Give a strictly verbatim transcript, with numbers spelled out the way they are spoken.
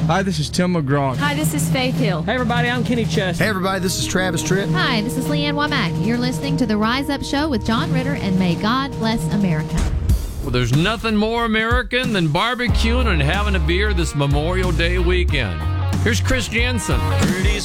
Hi, this is Tim McGraw. Hi, this is Faith Hill. Hey, everybody, I'm Kenny Chesney. Hey, everybody, this is Travis Tritt. Hi, this is Leanne Womack. You're listening to The Rise Up Show with John Ritter, and may God bless America. Well, there's nothing more American than barbecuing and having a beer this Memorial Day weekend. Here's Chris Jensen.